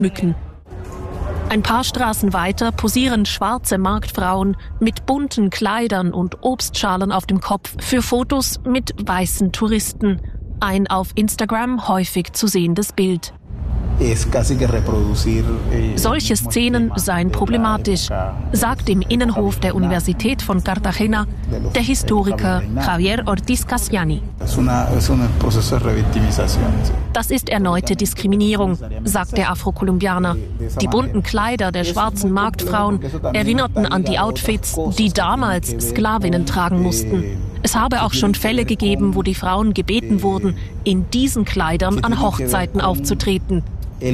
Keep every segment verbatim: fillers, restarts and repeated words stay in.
schmücken. Ein paar Straßen weiter posieren schwarze Marktfrauen mit bunten Kleidern und Obstschalen auf dem Kopf für Fotos mit weißen Touristen. Ein auf Instagram häufig zu sehendes Bild. Solche Szenen seien problematisch, sagt im Innenhof der Universität von Cartagena der Historiker Javier Ortiz Casciani. Das ist erneute Diskriminierung, sagt der Afrokolumbianer. Die bunten Kleider der schwarzen Marktfrauen erinnerten an die Outfits, die damals Sklavinnen tragen mussten. Es habe auch schon Fälle gegeben, wo die Frauen gebeten wurden, in diesen Kleidern an Hochzeiten aufzutreten.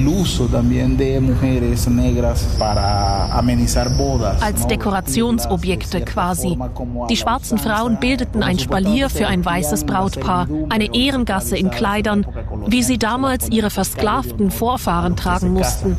Als Dekorationsobjekte quasi. Die schwarzen Frauen bildeten ein Spalier für ein weißes Brautpaar, eine Ehrengasse in Kleidern, wie sie damals ihre versklavten Vorfahren tragen mussten.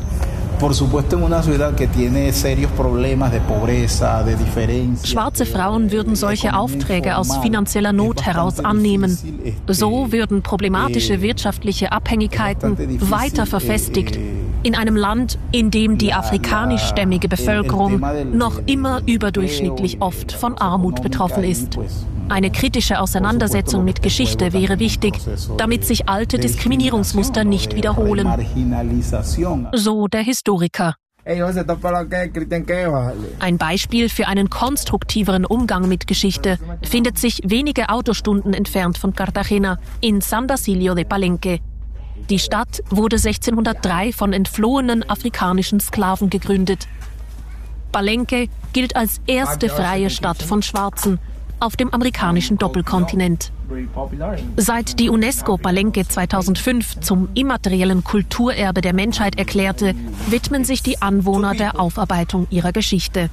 Schwarze Frauen würden solche Aufträge aus finanzieller Not heraus annehmen. So würden problematische wirtschaftliche Abhängigkeiten weiter verfestigt in einem Land, in dem die afrikanischstämmige Bevölkerung noch immer überdurchschnittlich oft von Armut betroffen ist. Eine kritische Auseinandersetzung mit Geschichte wäre wichtig, damit sich alte Diskriminierungsmuster nicht wiederholen. So der Historiker. Ein Beispiel für einen konstruktiveren Umgang mit Geschichte findet sich wenige Autostunden entfernt von Cartagena in San Basilio de Palenque. Die Stadt wurde sechzehnhundertdrei von entflohenen afrikanischen Sklaven gegründet. Palenque gilt als erste freie Stadt von Schwarzen auf dem amerikanischen Doppelkontinent. Seit die UNESCO Palenque zweitausendfünf zum immateriellen Kulturerbe der Menschheit erklärte, widmen sich die Anwohner der Aufarbeitung ihrer Geschichte.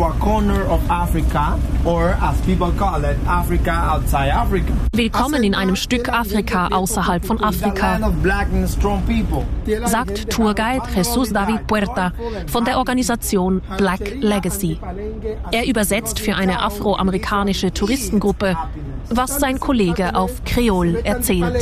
Willkommen in einem Stück Afrika außerhalb von Afrika, sagt Tourguide Jesus David Puerta von der Organisation Black Legacy. Er übersetzt für eine afroamerikanische Touristengruppe, was sein Kollege auf Kreol erzählt.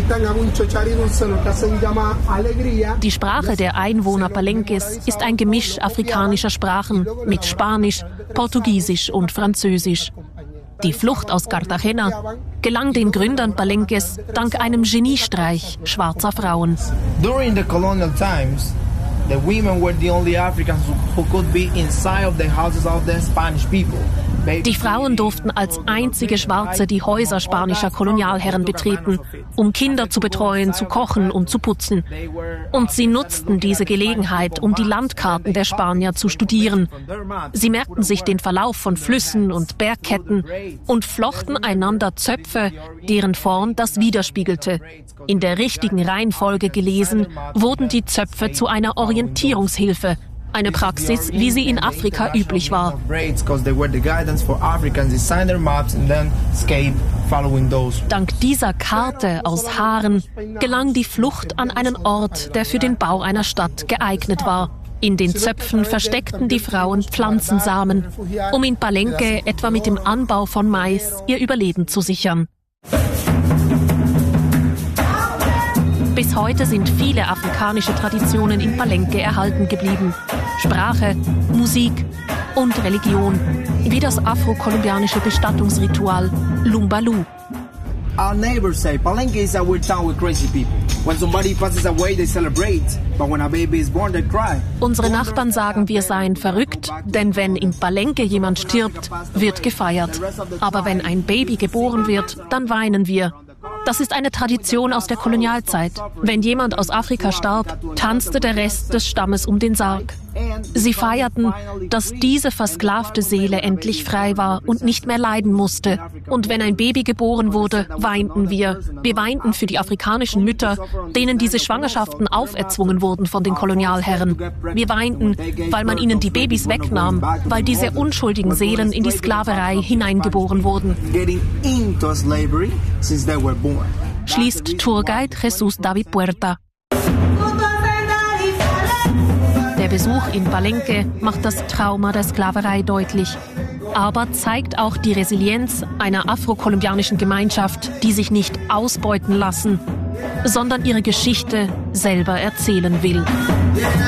Die Sprache der Einwohner Palenques ist ein Gemisch afrikanischer Sprachen mit Spanisch, Portugiesisch und Französisch. Die Flucht aus Cartagena gelang den Gründern Palenques dank einem Geniestreich schwarzer Frauen. During the colonial times, the women were the only Africans who could be inside of the houses of the Spanish people. Die Frauen durften als einzige Schwarze die Häuser spanischer Kolonialherren betreten, um Kinder zu betreuen, zu kochen und zu putzen. Und sie nutzten diese Gelegenheit, um die Landkarten der Spanier zu studieren. Sie merkten sich den Verlauf von Flüssen und Bergketten und flochten einander Zöpfe, deren Form das widerspiegelte. In der richtigen Reihenfolge gelesen, wurden die Zöpfe zu einer Orientierungshilfe. Eine Praxis, wie sie in Afrika üblich war. Dank dieser Karte aus Haaren gelang die Flucht an einen Ort, der für den Bau einer Stadt geeignet war. In den Zöpfen versteckten die Frauen Pflanzensamen, um in Palenque etwa mit dem Anbau von Mais ihr Überleben zu sichern. Bis heute sind viele afrikanische Traditionen in Palenque erhalten geblieben. Sprache, Musik und Religion, wie das afrokolumbianische Bestattungsritual Lumbalu. Our neighbors say Palenque is a weird town with crazy people. When somebody passes away, they celebrate, but when a baby is born, they cry. Unsere Nachbarn sagen, wir seien verrückt, denn wenn in Palenque jemand stirbt, wird gefeiert. Aber wenn ein Baby geboren wird, dann weinen wir. Das ist eine Tradition aus der Kolonialzeit. Wenn jemand aus Afrika starb, tanzte der Rest des Stammes um den Sarg. Sie feierten, dass diese versklavte Seele endlich frei war und nicht mehr leiden musste. Und wenn ein Baby geboren wurde, weinten wir. Wir weinten für die afrikanischen Mütter, denen diese Schwangerschaften auferzwungen wurden von den Kolonialherren. Wir weinten, weil man ihnen die Babys wegnahm, weil diese unschuldigen Seelen in die Sklaverei hineingeboren wurden. Schließt Tourguide Jesus David Puerta. Der Besuch in Palenque macht das Trauma der Sklaverei deutlich, aber zeigt auch die Resilienz einer afrokolumbianischen Gemeinschaft, die sich nicht ausbeuten lassen, sondern ihre Geschichte selber erzählen will. Yeah.